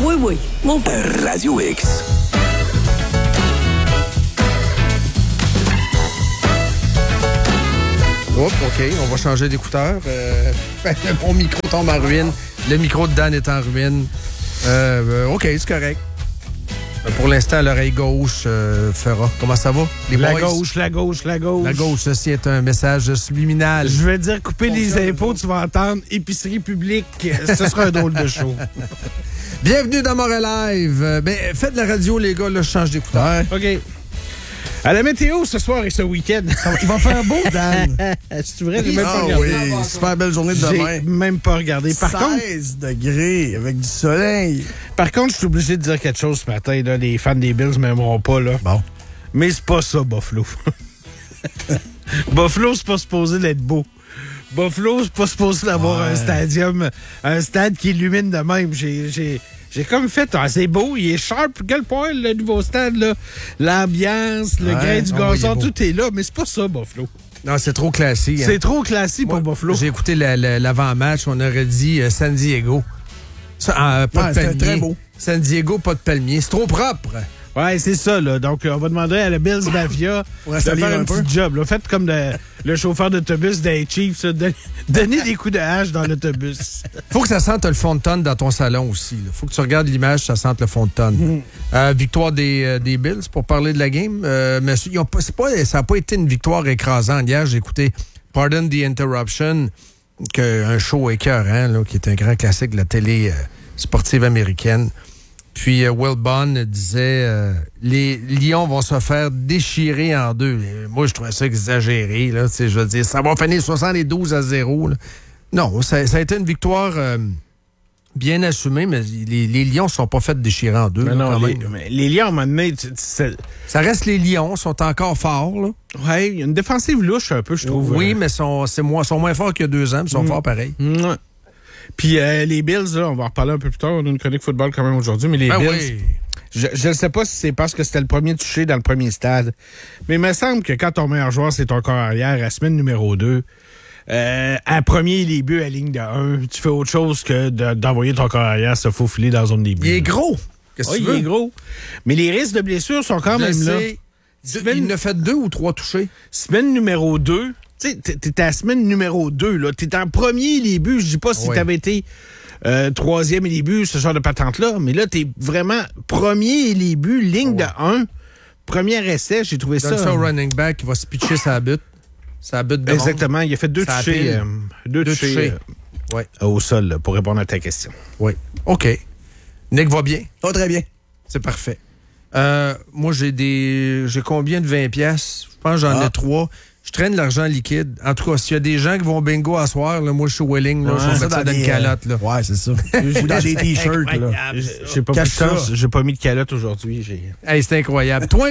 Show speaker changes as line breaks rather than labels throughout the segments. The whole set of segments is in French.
Oui, mon
Radio X.
Oups, OK, on va changer d'écouteur. Mon micro tombe en ruine. Le micro de Dan est en ruine. OK, c'est correct. Pour l'instant, l'oreille gauche fera. Comment ça va?
La
boys?
gauche.
La gauche, ceci est un message subliminal.
Je vais dire couper les impôts, tu vas entendre épicerie publique. Ce sera un drôle de show.
Bienvenue dans Montréal Live. Faites de la radio, les gars, là, je change d'écouteur.
OK. À la météo ce soir et ce week-end.
Il va faire beau, Dan.
C'est vrai, j'ai même pas regardé.
Oui, super belle journée de demain.
J'ai même pas regardé. Par
16 degrés avec du soleil.
Par contre, je suis obligé de dire quelque chose ce matin. Là, les fans des Bills m'aimeront pas. Là.
Bon.
Mais c'est pas ça, Buffalo. Buffalo, c'est pas supposé d'être beau. Buffalo, c'est pas supposé d'avoir un stade qui illumine de même. J'ai comme fait, c'est beau, il est sharp, quel point le nouveau stade, là. L'ambiance, le grain du gazon, tout est là, mais c'est pas ça, Buffalo.
Non, c'est trop classique.
C'est trop classique pour Buffalo.
J'ai écouté l'avant-match, on aurait dit San Diego. Pas de palmier.
C'était très beau.
San Diego, pas de palmier. C'est trop propre.
Ouais, c'est ça, là. Donc, on va demander à la Bills Mafia de faire un petit job, là. Faites comme le chauffeur d'autobus des Chiefs, donnez des coups de hache dans l'autobus.
Faut que ça sente le fond de tonne dans ton salon aussi. Là. Faut que tu regardes l'image, ça sente le fond de tonne. Victoire des Bills, pour parler de la game. Mais ça n'a pas été une victoire écrasante. Hier, j'ai écouté Pardon the Interruption, un show écœurant, là, qui est un grand classique de la télé sportive américaine. Puis Will Bond disait les Lions vont se faire déchirer en deux. Et moi, je trouvais ça exagéré. Là, je veux dire, ça va finir 72-0. Là. Non, ça a été une victoire bien assumée, mais les Lions ne sont pas fait déchirer en deux.
Mais
là,
non,
quand
les Lions, à un moment donné,
ça reste les Lions, sont encore forts. Là.
Ouais, il y a une défensive louche un peu, je trouve.
Oui, mais sont moins forts qu'il y a 2 ans, mais ils sont forts pareil.
Ouais. Puis les Bills, là, on va en reparler un peu plus tard. On a une chronique football quand même aujourd'hui, mais les Bills,
oui.
je ne sais pas si c'est parce que c'était le premier touché dans le premier stade, mais il me semble que quand ton meilleur joueur, c'est ton corps arrière, à semaine numéro 2, à premier les buts à ligne de 1, tu fais autre chose que d'envoyer ton corps arrière se faufiler dans la zone des buts.
Il est gros. Qu'est-ce que tu veux?
Il est gros. Mais les risques de blessures sont quand même là.
Il en a fait 2 ou 3 touchés.
Semaine numéro 2... Tu sais, t'es à la semaine numéro 2, là. T'es en premier les buts. Je dis pas si t'avais été troisième et les buts, ce genre de patente-là, mais là, t'es vraiment premier les buts, ligne de 1. Premier essai, j'ai trouvé ça.
Ça au running back qui va se pitcher sa butte. Sa butte de
Exactement.
monde.
Il a fait 2 touchés. Deux touchés.
Ouais.
Au sol, là, pour répondre à ta question.
Oui. OK. Nick va bien?
Oh, très bien.
C'est parfait. Moi, j'ai combien de 20$? Je pense que j'en ai 3. Je traîne l'argent liquide. En tout cas, s'il y a des gens qui vont bingo à soir, là, moi, je suis willing. Là, je vais mettre ça dans une calotte. Là.
Ouais, c'est ça. Ou dans des t-shirts. Là.
J'ai pas mis de calotte aujourd'hui.
Hey, c'est incroyable. toi.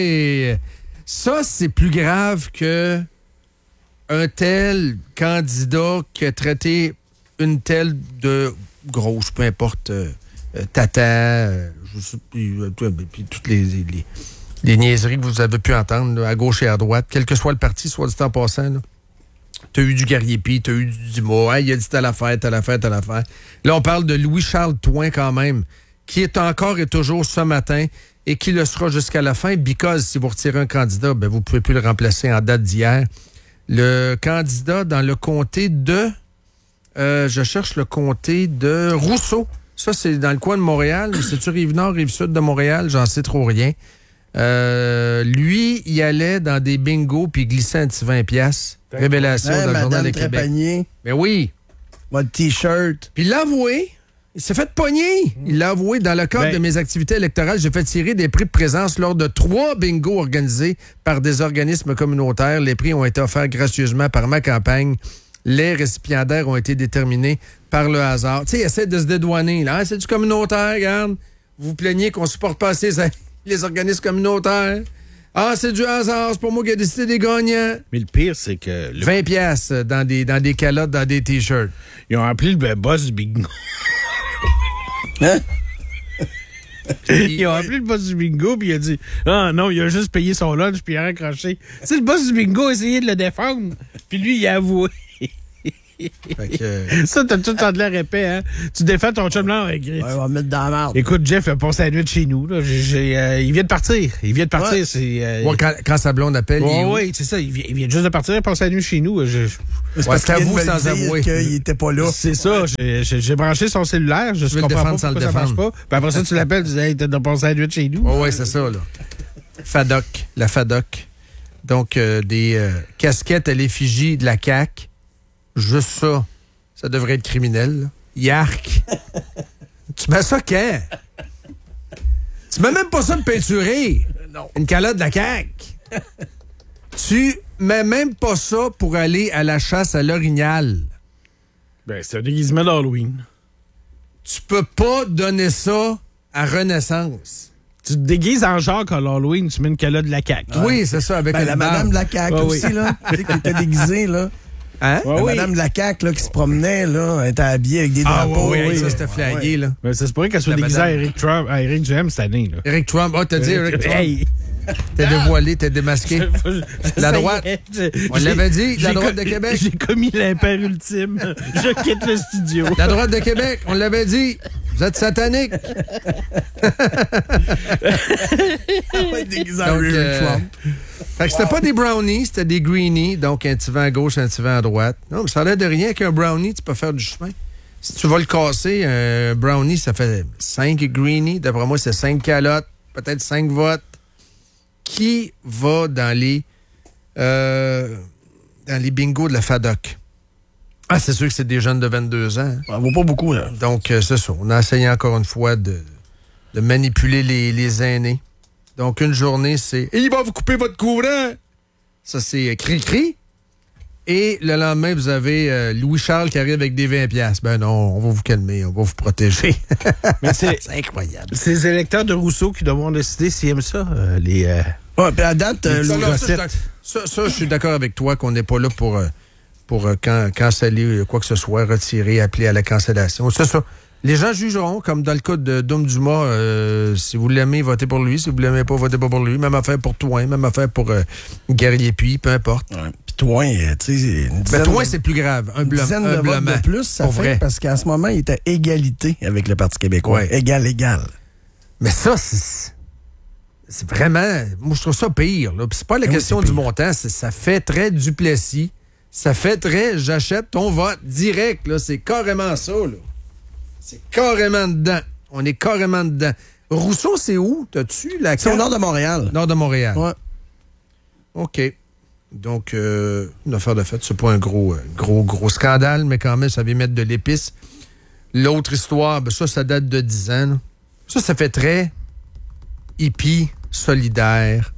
Ça, c'est plus grave que un tel candidat qui a traité une telle de grosse, peu importe, tata, je sais, puis toutes les niaiseries que vous avez pu entendre là, à gauche et à droite, quel que soit le parti, soit dit en passant. Tu as eu du Gariepi, tu as eu du Dumas, il a dit telle affaire. Là, on parle de Louis-Charles Touin quand même, qui est encore et toujours ce matin et qui le sera jusqu'à la fin, because si vous retirez un candidat, ben, vous ne pouvez plus le remplacer en date d'hier. Le candidat dans le comté de... je cherche le comté de Rousseau. Ça, c'est dans le coin de Montréal. C'est-tu Rive-Nord, Rive-Sud de Montréal? J'en sais trop rien. Lui, il allait dans des bingos puis il glissait un petit 20$. Révélation dans le Journal de Québec.
Trépanier.
Mais oui.
Votre t-shirt.
Puis il l'a avoué. Il s'est fait pogner. Il l'a avoué. Dans le cadre de mes activités électorales, j'ai fait tirer des prix de présence lors de 3 bingos organisés par des organismes communautaires. Les prix ont été offerts gracieusement par ma campagne. Les récipiendaires ont été déterminés par le hasard. Tu sais, il essaie de se dédouaner. Là. Ah, c'est du communautaire, regarde. Vous vous plaignez qu'on ne supporte pas assez les organismes communautaires. Ah, c'est du hasard, c'est pour moi qui ai décidé des gagnants.
Mais le pire, c'est que...
20$ dans des calottes, dans des t-shirts.
Ils ont appelé le boss du bingo.
Hein?
Ils ont appelé le boss du bingo, puis il a dit « Ah non, il a juste payé son lunch, puis il a raccroché. » Tu sais, le boss du bingo a essayé de le défendre, puis lui, il a avoué.
Fait que,
Ça, t'as tout le temps de l'air épais, hein? Tu défends ton chum là avec Chris.
Ouais, on va mettre dans la merde.
Écoute, Jeff a passé la nuit de chez nous. Là. Il vient de partir.
Ouais.
C'est,
moi, quand sa blonde appelle, il est où?
oui, c'est ça. Il vient juste de partir et passer la nuit chez nous.
C'est
Ouais,
parce qu'il vient de
t'avoues
me le
sans
dire
avouer.
qu'il était pas là.
C'est ça. J'ai branché son cellulaire. Je
veux le
comprends
défendre
pas
sans
pourquoi
le
ça marche
défendre.
pas. Puis après ça, tu l'appelles, tu dis, hey, t'as passé la nuit de chez nous.
Oui, c'est ça, là. FADOC, la FADOC. Donc, des casquettes à l'effigie de la CAQ. Juste ça, ça devrait être criminel. Là. Yark. Tu mets ça quand? Tu mets même pas ça de peinturer.
Non.
Une calotte de la CAQ. Tu mets même pas ça pour aller à la chasse à l'orignal.
Ben, c'est un déguisement d'Halloween.
Tu peux pas donner ça à Renaissance.
Tu te déguises en Jacques à l'Halloween, tu mets une calotte de la CAQ.
Oui, c'est ça, avec
Ben,
une
la
barbe.
madame de la CAQ
Ah,
aussi,
oui.
là. Tu sais, qui était déguisée, là.
Hein?
Ouais,
La
oui.
madame de la CAQ, là, qui se promenait, là, elle était habillée avec des
Ah
drapeaux.
oui,
oui,
ça
oui.
c'était flagué, là.
Ben, ça se pourrait qu'elle soit
La
déguisée à
madame.
Eric Trump, à Eric Duhem cette année. Là.
Eric Trump. Oh, t'as dit Eric Trump.
Hey!
T'es dévoilé, t'es démasqué. La
Ça y
droite.
est,
On l'avait dit, la
j'ai
droite
co-
de Québec.
J'ai commis l'impair ultime. Je quitte le studio.
La droite de Québec, on l'avait dit. Vous êtes satanique.
Déguisée en
Donc,
Eric Trump.
Fait que c'était pas des brownies, c'était des greenies. Donc, un petit vent à gauche, un petit vent à droite. Non, mais ça a l'air de rien qu'un brownie, tu peux faire du chemin. Si tu vas le casser, un brownie, ça fait 5 greenies. D'après moi, c'est 5 calottes, peut-être 5 votes. Qui va dans les bingos de la FADOC? Ah, c'est sûr que c'est des jeunes de 22 ans. Hein.
Ça vaut pas beaucoup, là.
Donc, c'est ça. On a essayé encore une fois de manipuler les aînés. Donc, une journée, c'est « Il va vous couper votre courant! » Ça, c'est cri-cri. Et le lendemain, vous avez Louis-Charles qui arrive avec des 20$. Ben non, on va vous calmer, on va vous protéger.
Mais c'est
incroyable.
c'est les électeurs de Rousseau qui devront décider s'ils aiment ça, les...
Ouais, puis à date,
Ça,
le
là, ça, je suis d'accord avec toi qu'on n'est pas là pour canceller quoi que ce soit, retirer, appeler à la cancellation. C'est ça. Les gens jugeront, comme dans le cas de Dom Dumas, si vous l'aimez, votez pour lui. Si vous l'aimez pas, votez pas pour lui. Même affaire pour Toin, même affaire pour Guerrier Puy, peu importe.
Ouais. Puis toi, tu sais, une
Ben,
dizaine,
Toin, c'est plus grave.
une dizaine de votes
humblement.
de plus, ça
Pour
fait,
vrai.
parce qu'à ce moment, il était à égalité avec le Parti québécois.
Ouais.
Égal.
Mais ça, c'est vraiment... Moi, je trouve ça pire. Là. Puis c'est pas la
Oui,
question
c'est
du
pire.
montant. Ça fait très Duplessis. Ça fait très j'achète ton vote direct. Là. C'est carrément ça. Là. C'est carrément dedans. On est carrément dedans. Rousseau, c'est où? T'as-tu la
C'est au
carte?
nord de Montréal.
Nord de Montréal.
Ouais.
OK. Donc, une affaire de fait. C'est pas un gros scandale, mais quand même, ça vient mettre de l'épice. L'autre histoire, ben ça date de 10 ans. Là. Ça fait très hippie, solidaire.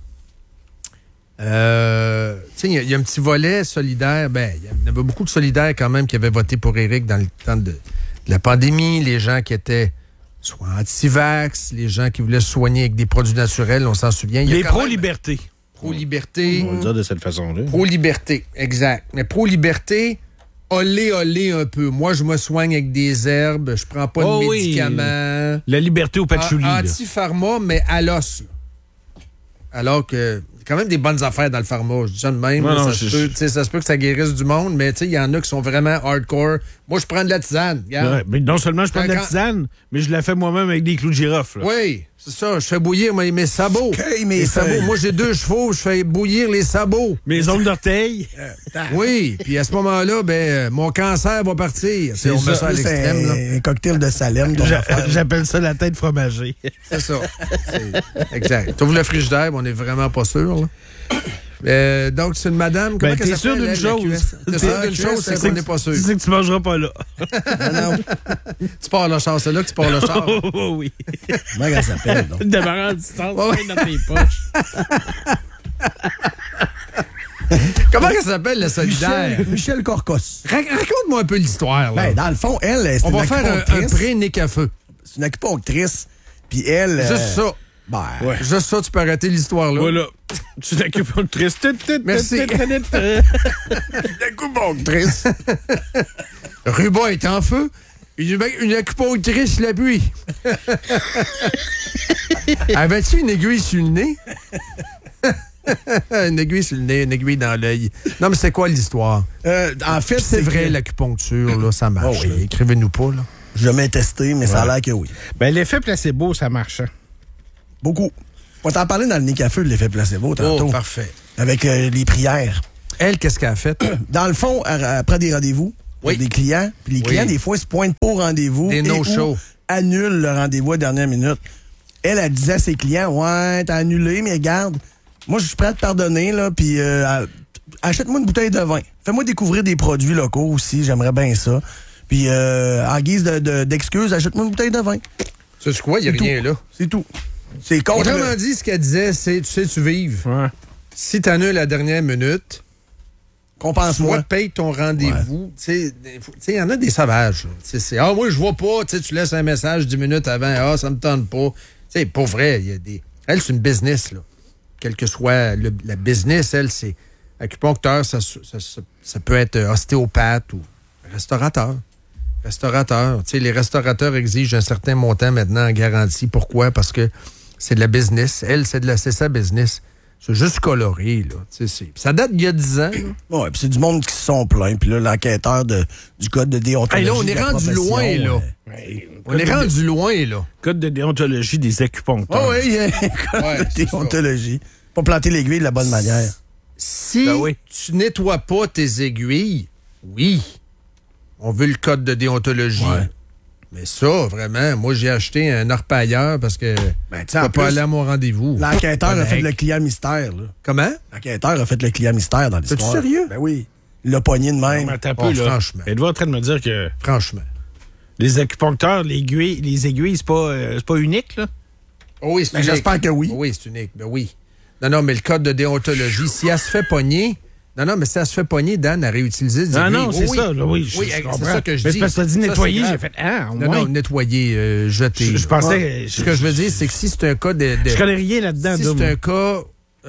Tu sais, il y a un petit volet solidaire. Ben, il y en avait beaucoup de solidaires quand même qui avaient voté pour Éric dans le temps de la pandémie. Les gens qui étaient soit anti-vax, les gens qui voulaient se soigner avec des produits naturels, on s'en souvient. Il y a
Les
quand même-
pro-liberté.
Pro-liberté.
On va le dire de cette façon-là.
Pro-liberté, exact. Mais pro-liberté, olé un peu. Moi, je me soigne avec des herbes, je prends pas
Oh
de
oui.
médicaments.
La liberté au patchouli. là.
Anti-pharma, mais à l'os. Là. Alors que il y a quand même des bonnes affaires dans le pharma. Je dis ça de même.
Non,
là,
non,
ça se peut que ça guérisse du monde, mais il y en a qui sont vraiment hardcore. Moi, je prends de la tisane. Regarde.
Ouais, mais non seulement je prends de la
Quand-
tisane, mais je la fais moi-même avec des clous de girofle. là.
Oui, c'est ça. Je fais bouillir mes sabots.
Cueille mes
Les sabots.
feuilles.
Moi, j'ai 2 chevaux, je fais bouillir les sabots.
Mes ongles d'orteil.
Oui, puis à ce moment-là, mon cancer va partir.
C'est
On met ça à
c'est
l'extrême, là.
un cocktail de Salem. ton affaire.
J'appelle ça la tête fromagée.
C'est ça. Exact. Tu ouvres le frigidaire, on n'est vraiment pas sûr. Là. Donc, c'est une madame. Comment
Ben,
qu'elle
t'es sûr
s'appelle,
d'une
la
chose.
QS? T'es sûr d'une
QS,
chose, c'est qu'on n'est pas sûr.
Tu sais que tu mangeras pas là.
Non,
Tu pars le char, c'est là que tu pars le char.
Oh oui.
comment elle s'appelle, donc?
Une démarrage à distance,
Ouais.
dans tes poches.
Comment elle s'appelle, la solidaire?
Michel Corcos.
Raconte-moi un peu l'histoire. Là.
Ben, dans le fond, elle, c'est
On
une
va faire un
acupunctrice.
pré-nick à feu.
C'est une acupunctrice. Puis elle...
Juste ça.
Ben,
Juste ça, tu peux arrêter l'histoire là.
Voilà. Tu t'occupes de triste.
Merci.
une acupunctrice.
Ruba est en feu. Une acupunctrice l'appuie. Avais-tu une aiguille sur le nez? Une aiguille sur le nez, une aiguille dans l'œil. Non, mais c'est quoi l'histoire?
En fait,
C'est vrai,
que
l'acupuncture, là, ça marche.
Oh oui.
Écrivez-nous pas, là.
j'ai jamais testé, mais ça a l'air que oui.
Ben, l'effet placebo, ça marche. Hein?
Beaucoup. On t'en parlait dans le Nick à feu de l'effet placebo tantôt.
Oh, parfait.
Avec les prières.
Elle, qu'est-ce qu'elle a fait?
Dans le fond, après des rendez-vous,
Oui.
des clients, puis les clients, des fois, ils se pointent pas au rendez-vous.
Des
et
no-show.
ou annulent le rendez-vous à la dernière minute. Elle disait à ses clients, ouais, t'as annulé, mais regarde, moi, je suis prêt à te pardonner, là, puis achète-moi une bouteille de vin. Fais-moi découvrir des produits locaux aussi, j'aimerais bien ça. Puis, en guise d'excuse, achète-moi une bouteille de vin.
C'est quoi? Il n'y a
C'est
rien
tout.
là.
C'est tout. C'est contre
Autrement dit, ce qu'elle disait, c'est, tu sais, tu vives.
Ouais.
Si tu annules la dernière minute,
compense-moi.
soit paye ton rendez-vous. Tu sais, il y en a des sauvages. Ah, moi, je vois pas. Tu laisses un message 10 minutes avant. Ah, ça me tente pas. Tu sais, pour vrai, il y a des. Elle, c'est une business, là. Quel que soit la business, elle, c'est acupuncteur, ça peut être ostéopathe ou restaurateur. Restaurateur. Tu sais, les restaurateurs exigent un certain montant maintenant en garantie. Pourquoi? Parce que c'est de la business. Elle, c'est sa business. C'est juste coloré, là. Ça date d'il y a 10 ans. Là.
Ouais, puis c'est du monde qui se sont plaints. Puis là, l'enquêteur du code de déontologie.
Hey, là, on
de
est
la
rendu
profession,
loin, là. On est rendu loin, là.
Code de déontologie des acupuncteurs.
Oh oui, il y a un code
Ouais,
de
c'est
déontologie. Pas planter l'aiguille de la bonne manière.
Si
Ben oui.
tu nettoies pas tes aiguilles, oui, on veut le code de déontologie.
Ouais.
Mais ça, vraiment, moi, j'ai acheté un orpailleur parce que
Ben, tu
je
sais, en
peux pas
plus,
aller à mon rendez-vous.
l'enquêteur a
Correct.
fait le client mystère, là.
Comment?
L'enquêteur a fait le client mystère dans l'histoire.
T'es-tu sérieux?
Ben oui. Il l'a pogné de
Non,
même.
mais attends un
Oh,
peu, là.
franchement.
Êtes-vous en train de me dire que
Franchement.
les acupuncteurs, les aiguilles, c'est pas unique, là?
Oh oui, c'est
Ben,
unique.
j'espère que oui.
Oh oui, c'est unique. Ben oui. Non, mais le code de déontologie, si elle se fait pogner... Non, mais si elle se fait pogner, Dan a réutilisé des
Ah
aiguilles.
non, c'est
Oh,
ça, là, oui. Je
c'est
comprends.
ça que je
Mais
dis.
c'est parce que t'as dit
Ça,
nettoyer,
c'est
j'ai
grave.
fait, ah,
Non,
ouais.
nettoyer, jeter.
Je pensais...
Ce que je veux dire, c'est que si c'est un cas de
Je connais rien là-dedans.
si
Dom.
c'est un cas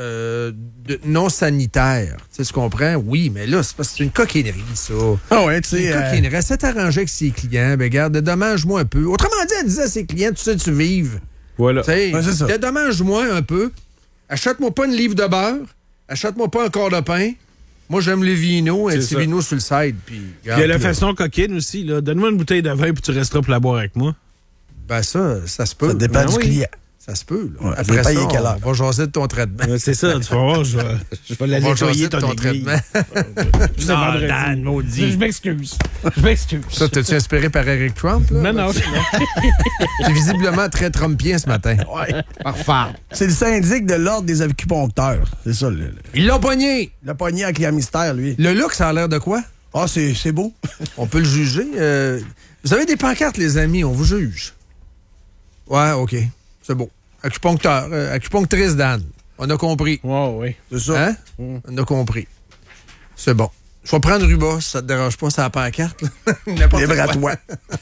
non sanitaire, tu sais, tu comprends? Oui, mais là, c'est parce que c'est une coquinerie, ça.
Ah ouais, tu
C'est
sais.
une coquinerie. Elle s'est arrangée avec ses clients. Ben, regarde, dédommage-moi un peu. Autrement dit, elle disait à ses clients, tu sais, tu vives.
Voilà.
Tu sais,
Ouais, c'est ça.
dédommage-moi un peu. Achète-moi pas une livre de beurre. Achète-moi pas un quart de pain. Moi, j'aime les vinos. Un
C'est
petit
ça.
vino sur le side. Puis,
Puis il y a la
regarde,
façon coquine aussi, là. Donne-moi une bouteille de vin puis tu resteras pour la boire avec moi.
ben ça se peut.
Ça dépend
Ben
du
oui.
client.
Ça se peut. Là.
Ouais,
Après
dépend
ça,
il est quelle heure.
on va jaser de ton traitement.
C'est ça, tu vas voir, je vais la
On va
nettoyer
jaser de ton
aiguille.
traitement.
C'est vendredi.
Dan, maudit.
Je m'excuse. Je m'excuse.
Ça, t'es-tu inspiré par Eric Trump? Là?
Non, non.
T'es visiblement très trumpien ce matin.
Ouais.
Parfait.
C'est le syndic de l'ordre des acupuncteurs. C'est ça,
Ils l'ont pogné.
le pogné avec client mystère, lui.
Le look, ça a l'air de quoi?
Ah, c'est beau.
On peut le juger. Vous avez des pancartes, les amis, on vous juge. Ouais, OK. C'est beau. Acupuncteur, acupunctrice Dan. On a compris.
Ouais, oui.
C'est ça.
Hein? On a compris. C'est bon. Je vais prendre Rubas, si ça te dérange pas, c'est la pancarte. N'importe
Libre à
quoi.
toi.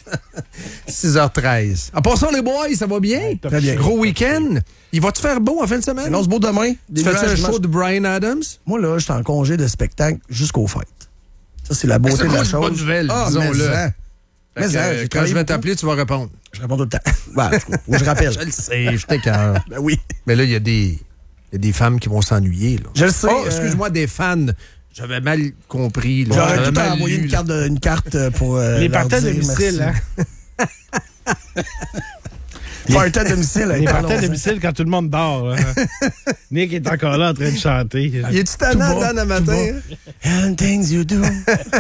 6h13. En passant, les boys, ça va bien?
Très bien.
Gros week-end. Il va te faire beau en fin de semaine?
Annonce beau demain.
Tu fais un show de Bryan Adams?
Moi, là, je suis en congé de spectacle jusqu'aux fêtes. Ça, c'est la beauté
C'est
de la
une
chose.
bonne nouvelle,
Ah,
disons-le.
Mais
Fait que,
j'ai
quand
travaillé
je vais
beaucoup.
t'appeler, tu vas répondre.
Je réponds tout le temps. Ben, ou je rappelle.
Je le sais, je t'écœure.
Ben oui.
Mais là, il y a des femmes qui vont s'ennuyer. Là.
Je le sais.
Oh, excuse-moi, des fans. J'avais mal compris. Là.
J'aurais
J'avais
tout
mal
envoyé
lu,
une
là.
carte pour.
Les
leur
parties à
dire
domicile,
merci.
hein?
Parties à domicile.
Les parties à
parlons-en.
domicile quand tout le monde dort. Hein? Nick est encore là en train de chanter.
Il est-tu tannant,
Tout bas,
Dan, à
tout
matin?
And things you do.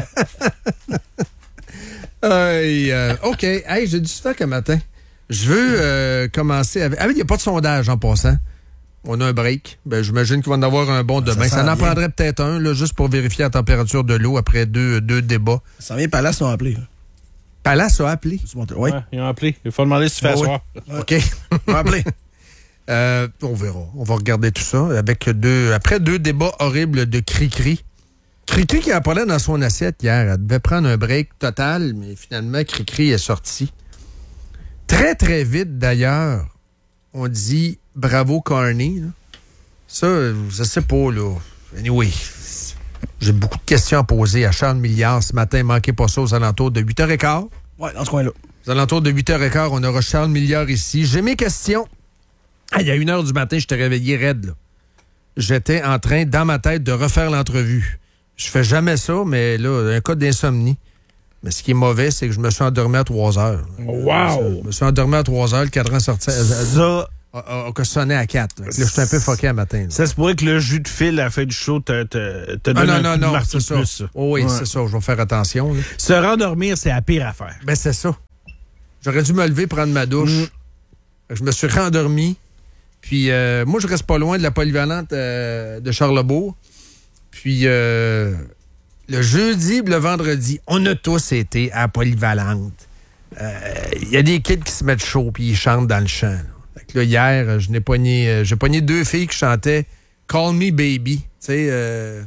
OK. Hey, j'ai du stock un matin. Je veux commencer avec... Ah oui, il n'y a pas de sondage en passant. On a un break. Ben, j'imagine qu'il va en avoir un bon demain. Ça
sent
en
bien.
prendrait peut-être un, là, juste pour vérifier la température de l'eau après deux débats.
Ça vient par là, ils sont appelés. là.
Palace a appelé.
Oui.
Ouais, ils ont appelé. Il faut demander si tu fais
Ah oui.
asseoir.
OK.
Ils ont appelé.
On verra. On va regarder tout ça avec après deux débats horribles de Cricri. Cricri qui a parlé dans son assiette hier. Elle devait prendre un break total, mais finalement, Cricri est sorti. Très, très vite, d'ailleurs, on dit bravo, Carney. Là. Ça, je sais pas, là. Anyway, j'ai beaucoup de questions à poser à Charles Milliard ce matin. Manquez pas ça aux alentours de 8h15.
Oui, dans ce coin-là.
Aux alentours de 8h15, on aura Charles Milliard ici. J'ai mes questions. Ah, il y a 1h du matin, je t'ai réveillé raide, là. j'étais en train, dans ma tête, de refaire l'entrevue. Je fais jamais ça, mais là, un cas d'insomnie. Mais ce qui est mauvais, c'est que je me suis endormi à 3 heures.
Wow!
Je me suis endormi à 3 heures, le cadran sortait.
Ça...
Que sonné à 4. Là, je suis un peu fucké à matin. Là.
Ça se pourrait que le jus de fil à la fin du show te donne un coup de marteau de plus. Ça.
Oh, oui, c'est ça. Je vais faire attention. Là.
Se rendormir, c'est la pire affaire.
Ben, c'est ça. J'aurais dû me lever, prendre ma douche. Je me suis rendormi. Puis, moi, je reste pas loin de la polyvalente de Charlebourg. Puis, le jeudi, le vendredi, on a tous été à la polyvalente. Il y a des kids qui se mettent chaud puis ils chantent dans le champ. Là. Là, hier, j'ai pogné 2 filles qui chantaient Call Me Baby. Tu sais,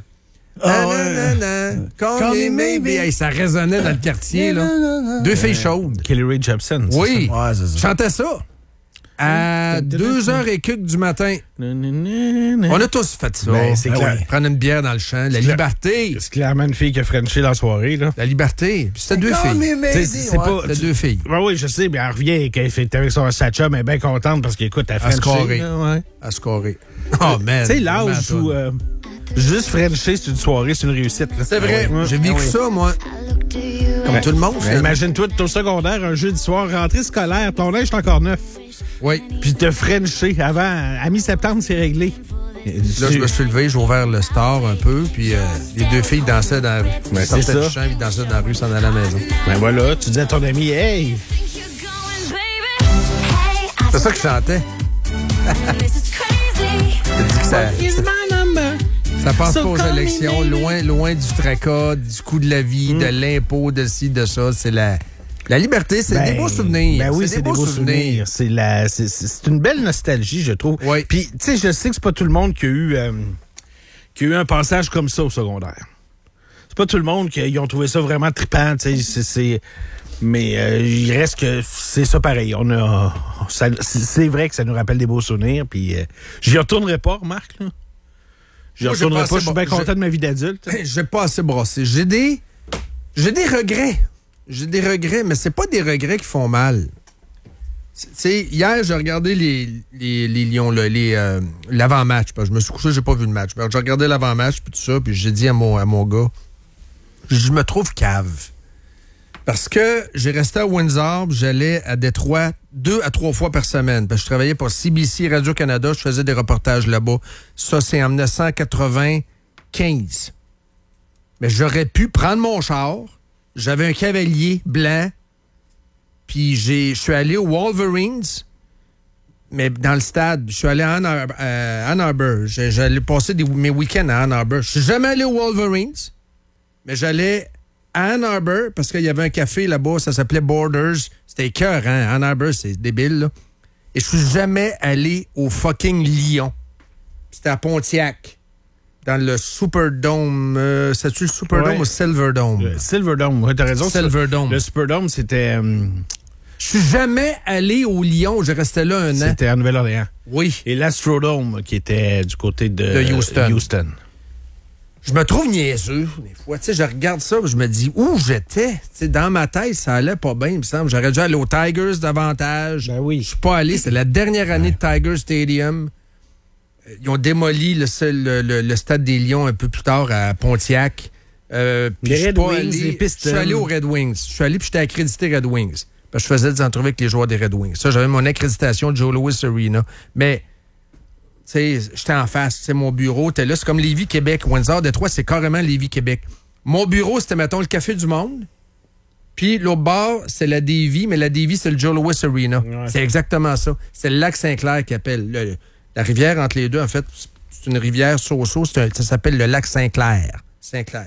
Call Me Baby. Hey, ça résonnait dans le quartier. Là. 2 filles chaudes.
Kelly Rae Jepsen.
Oui,
Ouais, c'est ça.
chantais ça. À 2h et quelques du matin. On a tous fait ça.
Ben, c'est clair.
Ouais. Prendre une bière dans le champ. La liberté.
C'est clairement une fille qui a frenché dans la soirée. Là.
La liberté. Puis c'était 2 filles.
C'est pas...
C'était 2 filles.
Ben oui, je sais, mais elle revient et qu'elle fait avec son satchum, elle est bien contente parce qu'écoute, elle
À scorer.
ouais.
À scorer. Oh, man.
Tu sais, l'âge où juste frencher, c'est une soirée, c'est une réussite. Là.
C'est vrai.
Ouais.
J'ai vécu ça, moi. Comme tout le monde.
Ben, imagine-toi, t'es au secondaire, un jeudi soir, rentrée scolaire, ton linge est encore neuf.
Oui.
Puis te frencher avant, à mi-septembre, c'est réglé.
Là, je me suis levé, j'ai ouvert le store un peu, puis les 2 filles dansaient dans la rue.
Ben,
Ils sortaient
c'est ça.
du champ, ils dansaient dans la rue, s'en allaient à la maison.
Ben voilà, tu dis à ton ami, hey!
C'est ça que je chantais. J'ai dit que ça passe pas aux élections, loin du tracas, du coût de la vie, de l'impôt, de ci, de ça. C'est la liberté, c'est des beaux souvenirs.
Ben oui, c'est des beaux souvenirs. C'est une belle nostalgie, je trouve.
Oui.
Puis, tu sais, je sais que c'est pas tout le monde qui a eu un passage comme ça au secondaire. C'est pas tout le monde qui ont trouvé ça vraiment trippant, tu sais. Mais il reste que c'est ça pareil. C'est vrai que ça nous rappelle des beaux souvenirs. Puis j'y retournerai pas, remarque. Là. J'y retournerai pas. Je suis bien content de ma vie d'adulte.
J'ai pas assez brossé. J'ai des regrets. J'ai des regrets, mais c'est pas des regrets qui font mal. Tu sais, hier, j'ai regardé les Lions, l'avant-match. Je me suis couché, j'ai pas vu le match. J'ai regardé l'avant-match, puis tout ça, puis j'ai dit à mon gars, je me trouve cave. Parce que j'ai resté à Windsor, j'allais à Détroit 2 à 3 fois par semaine. Parce que je travaillais pour CBC Radio-Canada, je faisais des reportages là-bas. Ça, c'est en 1995. Mais j'aurais pu prendre mon char, j'avais un cavalier blanc, puis je suis allé aux Wolverines, mais dans le stade. Je suis allé à Ann Arbor. J'allais passer mes week-ends à Ann Arbor. Je suis jamais allé aux Wolverines, mais j'allais à Ann Arbor, parce qu'il y avait un café là-bas, ça s'appelait Borders. C'était écœurant. Ann Arbor, c'est débile, là. Et je suis jamais allé au fucking Lyon. C'était à Pontiac, dans le Superdome. C'est-tu le Superdome ou Silverdome?
Le Silverdome, ouais, t'as raison.
Silverdome.
Le Superdome, c'était...
Je suis jamais allé au Lyon. J'ai resté là un an.
C'était à Nouvelle-Orléans.
Oui.
Et l'Astrodome, qui était du côté de Houston.
Je me trouve niaiseux, des fois. Tu sais, je regarde ça, je me dis, où j'étais? Tu sais, dans ma tête, ça allait pas bien, il me semble. J'aurais dû aller aux Tigers davantage.
Ben oui.
Je suis pas allé. C'est la dernière année de Tiger Stadium. Ils ont démoli le stade des Lions un peu plus tard à Pontiac.
Les Red Wings, les Pistons.
Je suis allé aux Red Wings. Je suis allé puis j'étais accrédité Red Wings. Parce que je faisais des entrevues avec les joueurs des Red Wings. Ça, j'avais mon accréditation de Joe Louis Arena. Mais... tu sais, j'étais en face, c'est mon bureau, t'es là, c'est comme Lévis, Québec. Windsor, Détroit, c'est carrément Lévis, Québec. Mon bureau, c'était, mettons, le Café du Monde. Puis l'autre bord, c'est la Davie, mais la Davie, c'est le Joe Louis Arena. Ouais. C'est exactement ça. C'est le lac Saint-Clair qui appelle. La rivière entre les deux, en fait, c'est une rivière so-so, ça s'appelle le lac Saint-Clair. Saint-Clair.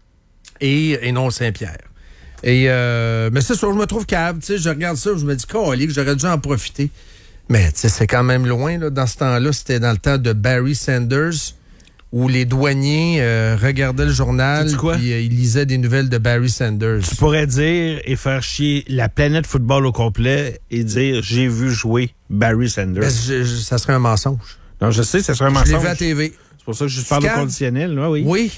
Et non Saint-Pierre. Mais c'est ça, je me trouve cave. Tu sais, je regarde ça, je me dis, que j'aurais dû en profiter. Mais tu sais, c'est quand même loin. Là. Dans ce temps-là, c'était dans le temps de Barry Sanders, où les douaniers regardaient le journal et ils lisaient des nouvelles de Barry Sanders.
Tu pourrais dire et faire chier la planète football au complet et dire « J'ai vu jouer Barry Sanders ».
Ça serait un mensonge.
Non, je sais, ça serait un mensonge.
Je l'ai vu à la TV.
C'est pour ça que je parle au conditionnel. Là, oui.
Oui.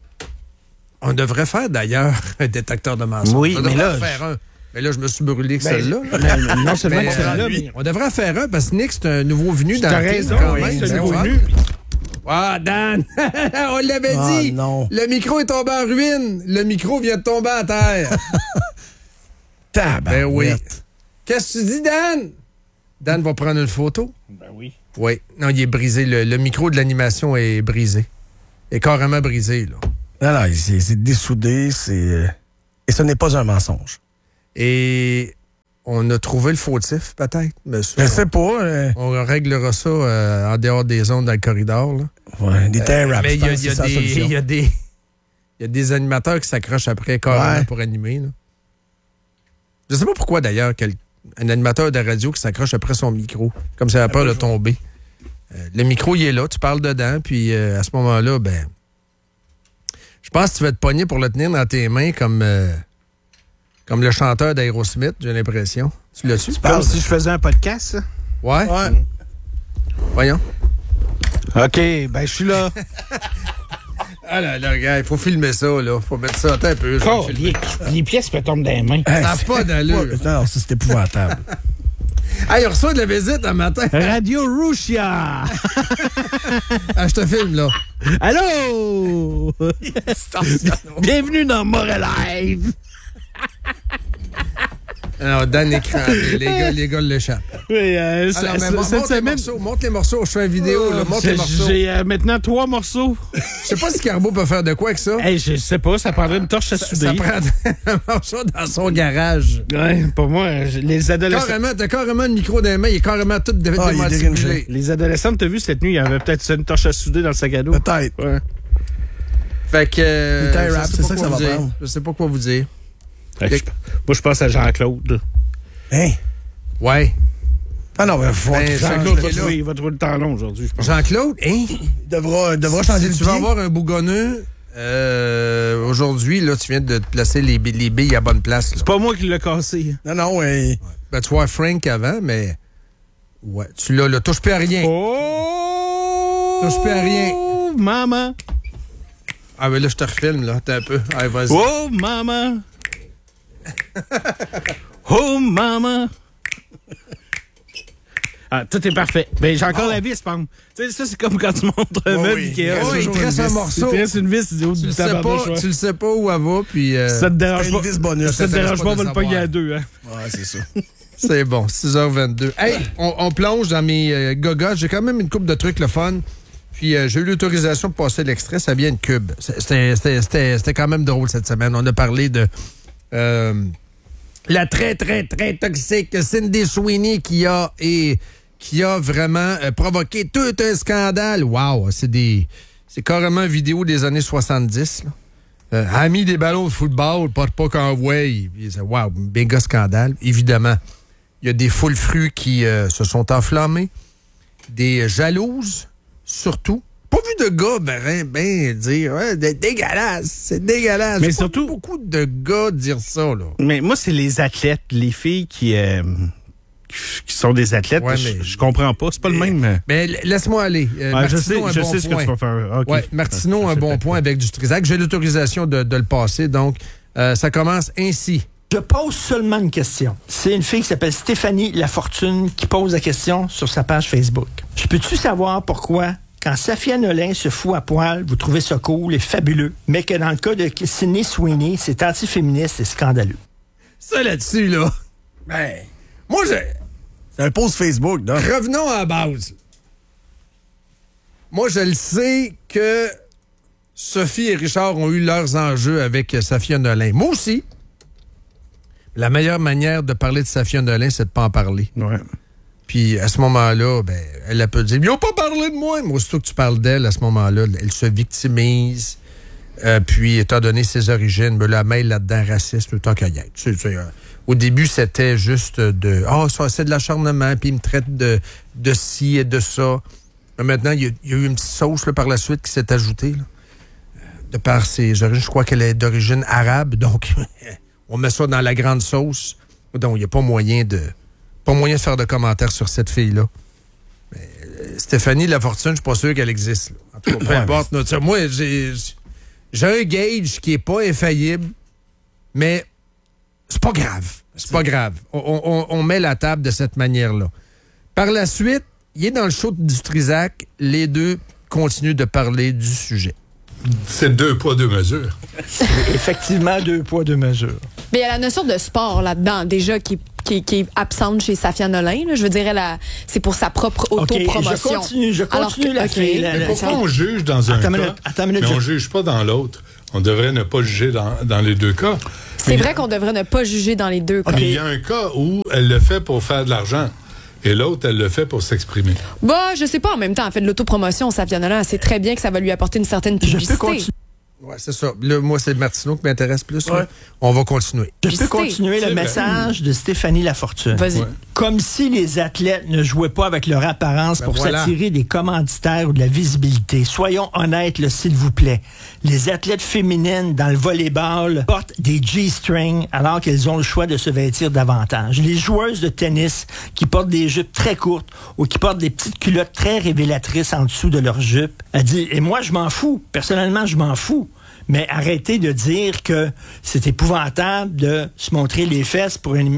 On devrait faire d'ailleurs un détecteur de mensonges.
Oui, mais là...
faire un. Mais là, je me suis brûlé que celle-là.
Non seulement que celle-là, mais...
On devrait en faire un parce que Nick, c'est un nouveau venu dans
la raison,
quand
oui,
même.
c'est un nouveau venu.
Ah, Dan! On l'avait dit!
Non.
Le micro est tombé en ruine. Le micro vient de tomber à terre. Ben oui. Qu'est-ce que tu dis, Dan? Dan va prendre une photo?
Ben oui.
Oui. Non, il est brisé. Le micro de l'animation est brisé. Il est carrément brisé, là.
Non, c'est dessoudé, et ce n'est pas un mensonge.
Et on a trouvé le fautif, peut-être, monsieur.
Je sais pas.
On réglera ça en dehors des ondes dans le corridor, là.
Ouais, des tear-ups.
Mais il y a des animateurs qui s'accrochent après carrément pour animer, là. Je sais pas pourquoi, d'ailleurs, un animateur de radio qui s'accroche après son micro, comme ça a peur de tomber. Le micro, il est là, tu parles dedans, puis à ce moment-là, ben, je pense que tu vas te pogner pour le tenir dans tes mains comme le chanteur d'Aerosmith, j'ai l'impression. Tu l'as-tu?
Comme si je faisais un podcast, ça?
Ouais? Voyons.
OK, ben je suis là.
Ah là, regarde, il faut filmer ça, là. Faut mettre ça un peu.
Les pièces me tombent dans les mains.
Ça n'a pas d'allure.
Non, ça, c'est épouvantable.
Hey, on reçoit de la visite un matin.
Radio Russia!
Ah, je te filme, là.
Allô? Bienvenue dans Montréal Live!
Alors, Dan est crampé. Les gars l'échappent.
Oui,
Alors, mais monte les morceaux. Je fais une vidéo, là. Monte les morceaux.
J'ai maintenant 3 morceaux.
Je sais pas si Carbo peut faire de quoi avec ça.
Hey, je sais pas, ça prendrait une torche à souder.
Ça prend un morceau dans son garage.
Ouais, pour moi, les adolescents...
T'as carrément le micro dans les mains, il est carrément tout démanticulé.
Les adolescents, t'as vu cette nuit, il y avait peut-être une torche à souder dans le sac à dos.
Peut-être.
Ouais.
Fait que...
Les tie-wraps, c'est ça que ça va prendre.
Je sais pas quoi vous dire.
Moi, je pense à Jean-Claude.
Hein?
Ouais.
Ah non, mais faut...
Jean-Claude il va trouver le temps long aujourd'hui, je pense.
Jean-Claude, hein?
Il devra changer de
Tu vas avoir un bougonneux. Aujourd'hui, là, tu viens de te placer les billes à bonne place. Là.
C'est pas moi qui l'ai cassé.
Non, ouais.
Ben, tu vois Frank avant, mais... Ouais, tu l'as, là. Touche plus à rien.
Oh!
Touche plus à rien.
Oh, maman!
Ah, ben là, je te refilme, là. T'as un peu. Allez, vas-y.
Oh, maman! Oh, maman! Ah, tout est parfait. Ben, j'ai encore la vis, Pam. Tu sais, ça, c'est comme quand tu montres un meuble Ikea.
Oh, il te reste un morceau.
Il te reste une vis,
Tu le sais pas où elle va, puis...
Ça te dérange pas.
Une vis bonus.
Ça te dérange pas, on va le
savoir.
pogner à 2, hein.
Ouais, c'est ça.
C'est bon, 6h22. Hey, on plonge dans mes gogottes. J'ai quand même une couple de trucs le fun. Puis j'ai eu l'autorisation de passer l'extrait. Ça vient de Cube. C'était quand même drôle cette semaine. On a parlé de la très, très, très toxique Cindy Sweeney qui a vraiment provoqué tout un scandale. Wow, c'est carrément une vidéo des années 70. Là. A mis des ballons de football, pas qu'envoie. Wow, méga scandale. Évidemment, il y a des foules fruits qui se sont enflammées, des jalouses, surtout. Pas vu de gars ben dire ouais, dégueulasse, c'est dégueulasse.
Mais
J'ai
surtout
pas vu beaucoup de gars dire ça là.
Mais moi c'est les athlètes, les filles qui sont des athlètes,
Ouais,
je comprends pas, c'est pas le même.
Mais laisse-moi aller.
Je sais ce que tu vas faire. Okay.
Ouais, Martineau a un bon point avec du Trisac. J'ai l'autorisation de le passer, donc ça commence ainsi.
Je pose seulement une question. C'est une fille qui s'appelle Stéphanie Lafortune qui pose la question sur sa page Facebook. Je peux-tu savoir pourquoi, quand Safia Nolin se fout à poil, vous trouvez ça cool et fabuleux, mais que dans le cas de Cindy Sweeney, c'est antiféministe et scandaleux?
Ça là-dessus, là. Ben, moi,
C'est un post Facebook, donc.
revenons à la base. Moi, je le sais que Sophie et Richard ont eu leurs enjeux avec Safia Nolin. Moi aussi. La meilleure manière de parler de Safia Nolin, c'est de pas en parler.
Ouais.
Puis à ce moment-là, ben, elle peut dire « Ils n'ont pas parlé de moi! » Mais aussitôt que tu parles d'elle, à ce moment-là, elle se victimise. Puis, étant donné ses origines, ben, la mêle là-dedans, racisme, tant qu'à y être. Au début, c'était juste de « Ah, ça, c'est de l'acharnement, puis il me traite de ci et de ça. » Maintenant, il y a eu une petite sauce là, par la suite qui s'est ajoutée. Là. De par ses origines, je crois qu'elle est d'origine arabe, donc on met ça dans la grande sauce. Donc, il n'y a pas moyen de faire de commentaires sur cette fille-là. Mais, Stéphanie Lafortune, je suis pas sûr qu'elle existe. Là. En tout cas, peu importe. Moi, j'ai un gauge qui est pas infaillible, mais c'est pas grave. C'est pas grave. On met la table de cette manière-là. Par la suite, il est dans le show du Trisac. Les deux continue de parler du sujet.
C'est 2 poids, 2 mesures.
C'est effectivement 2 poids, 2 mesures.
Mais il y a la notion de sport là-dedans, déjà, qui est absente chez Safia Nolin. Là. Je veux dire, c'est pour sa propre autopromotion.
Je continue la fille.
Mais pourquoi on juge dans un cas, mais on ne juge pas dans l'autre? On devrait ne pas juger dans les 2 cas.
C'est vrai qu'on devrait ne pas juger dans les 2 cas.
Mais il y a un cas où elle le fait pour faire de l'argent. Et l'autre, elle le fait pour s'exprimer.
Bah, je sais pas. En même temps, elle fait de l'autopromotion, Safia Nolin. Elle sait très bien que ça va lui apporter une certaine publicité.
Oui, c'est ça. Là, moi, c'est Martineau qui m'intéresse plus. Ouais. On va continuer.
Je peux continuer le message de Stéphanie Lafortune.
Vas-y.
Ouais.
Comme si les athlètes ne jouaient pas avec leur apparence pour s'attirer des commanditaires ou de la visibilité. Soyons honnêtes, là, s'il vous plaît. Les athlètes féminines dans le volleyball portent des G-strings alors qu'elles ont le choix de se vêtir davantage. Les joueuses de tennis qui portent des jupes très courtes ou qui portent des petites culottes très révélatrices en dessous de leurs jupes. Elle dit, et moi, je m'en fous. Personnellement, je m'en fous. Mais arrêtez de dire que c'est épouvantable de se montrer les fesses pour une